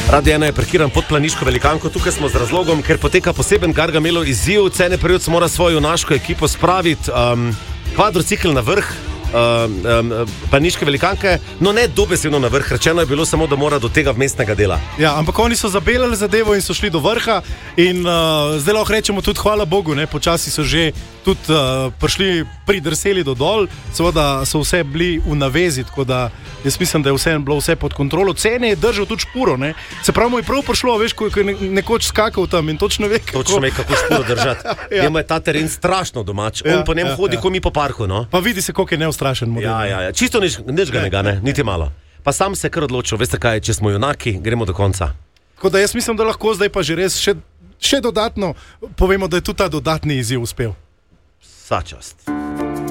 Radio 1 je parkiran pod Planiško Velikanko, tukaj smo z razlogom, ker poteka poseben Gargamelo izziv. Cene Prevc mora svojo junaško ekipo spraviti kvadrocikl na vrh Planiške Velikanke, no ne dobesedno na vrh, rečeno je bilo samo, da mora do tega vmesnega dela. Ja, ampak oni so zabelali zadevo in so šli do vrha in zdaj lahko rečemo tudi hvala Bogu, ne, počasi so že tudi pridrseli do dol, seveda so vse bili v navezi, tako da jaz mislim, da je bilo vse pod kontrolo. Cene je držal tudi špuro, ne. Se pravi, mu je prav prišlo, veš, ko je nekoč skakal tam in točno ve, kako špuro držati. Ja. Njemu je ta teren strašno domač, on po njem hodi, ko mi po parku, no. Pa vidi se, koliko je neustrašen model. Ja. Čisto nič ga ne, niti malo. Pa sam se kar odločil, veste kaj, če smo junaki, gremo do konca. Tako da jaz mislim, da lahko zdaj pa že res še dodatno povemo, da je tudi ta dodatni izziv uspel. Vsa čast.